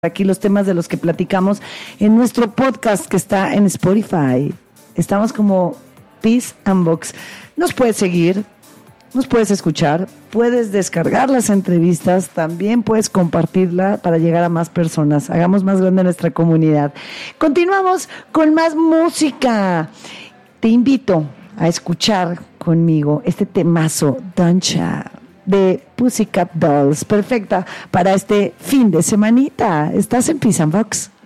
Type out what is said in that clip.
aquí los temas de los que platicamos en nuestro podcast que está en Spotify. Estamos como Peace and Box. Nos puedes seguir, nos puedes escuchar, puedes descargar las entrevistas, también puedes compartirla para llegar a más personas. Hagamos más grande nuestra comunidad. Continuamos con más música. Te invito a escuchar conmigo este temazo, Dancha, de Pussycat Dolls, perfecta para este fin de semanita. Estás en Peace and Box.